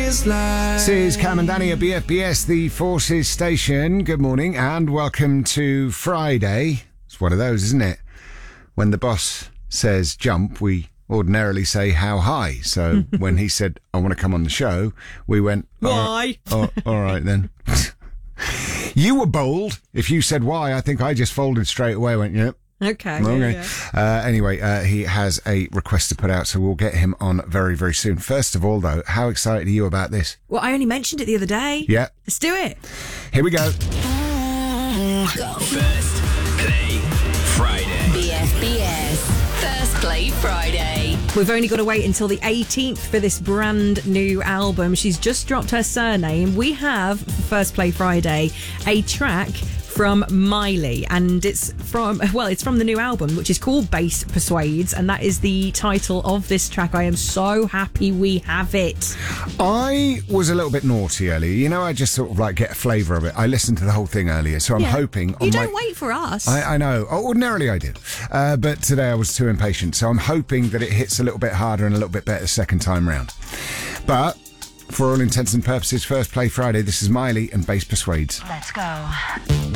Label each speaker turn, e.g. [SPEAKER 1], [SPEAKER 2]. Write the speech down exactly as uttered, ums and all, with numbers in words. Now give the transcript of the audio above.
[SPEAKER 1] feels like.
[SPEAKER 2] This is Cam and Danny at B F B S, the Forces Station. Good morning and welcome to Friday. It's one of those, isn't it? When the boss says jump, we ordinarily say how high. So when he said, I want to come on the show, we went,
[SPEAKER 3] why?
[SPEAKER 2] Oh, all right then. You were bold. If you said why, I think I just folded straight away. Went, yep.
[SPEAKER 3] Okay.
[SPEAKER 2] Okay.
[SPEAKER 3] Yeah, yeah.
[SPEAKER 2] Uh, anyway, uh, he has a request to put out, so we'll get him on very, very soon. First of all, though, how excited are you about this?
[SPEAKER 3] Well, I only mentioned it the other day.
[SPEAKER 2] Yeah.
[SPEAKER 3] Let's do it.
[SPEAKER 2] Here we go.
[SPEAKER 4] First Play Friday.
[SPEAKER 5] B F B S First Play Friday.
[SPEAKER 3] We've only got to wait until the eighteenth for this brand new album. She's just dropped her surname. We have, for First Play Friday, a track from Miley, and it's from, well, it's from the new album, which is called Bass Persuades, and that is the title of this track. I am so happy we have it.
[SPEAKER 2] I was a little bit naughty earlier. You know, I just sort of like get a flavour of it. I listened to the whole thing earlier, so I'm
[SPEAKER 3] Yeah.
[SPEAKER 2] hoping...
[SPEAKER 3] You
[SPEAKER 2] on
[SPEAKER 3] don't
[SPEAKER 2] my...
[SPEAKER 3] wait for us.
[SPEAKER 2] I, I know. Ordinarily I did. Uh, but today I was too impatient, so I'm hoping that it hits a little bit harder and a little bit better the second time round. But... for all intents and purposes, First Play Friday, this is Miley and Bass Persuades.
[SPEAKER 5] Let's go.